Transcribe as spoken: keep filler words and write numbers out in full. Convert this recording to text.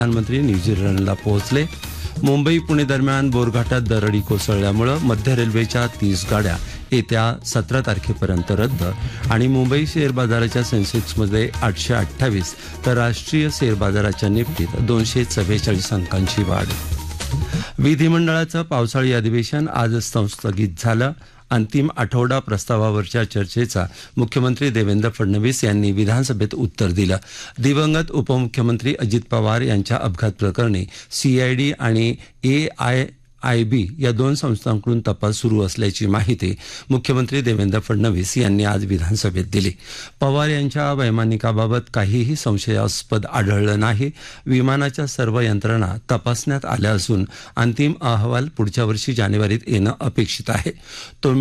प्रधानमंत्री न्यूझीलंडला पोहोचले. मुंबई पुणे दरम्यान बोरघाटात दरडी कोसळल्यामुळे मध्य रेल्वेच्या तीस गाड्या येत्या सतरा तारखेपर्यंत रद्द. आणि मुंबई शेअर बाजाराच्या सेन्सेक्समध्ये आठशे अठ्ठावीस तर राष्ट्रीय शेअर बाजाराच्या निफ्टीत दोनशे चव्वेचाळीस अंकांची वाढ. विधिमंडळाचं पावसाळी अधिवेशन आज संस्थगित झालं. अंतिम आठवडा प्रस्तावावरच्या चर्चेचा मुख्यमंत्री देवेंद्र फडणवीस यांनी विधानसभेत उत्तर दिलं. दिवंगत उपमुख्यमंत्री अजित पवार यांच्या अपघात प्रकरणी सीआयडी आणि ए आय आय बी या दोन संस्थांकडून तपास सुरू असल्याची माहिती मुख्यमंत्री देवेंद्र फडणवीस यांनी आज विधानसभेत दिली. पवार यांच्या वैमानिकाबाबत काहीही संशयास्पद आढळलं नाही. विमानाच्या सर्व यंत्रणा तपासण्यात आल्या असून अंतिम अहवाल पुढच्या वर्षी जानेवारीत येणं अपेक्षित आहे. तो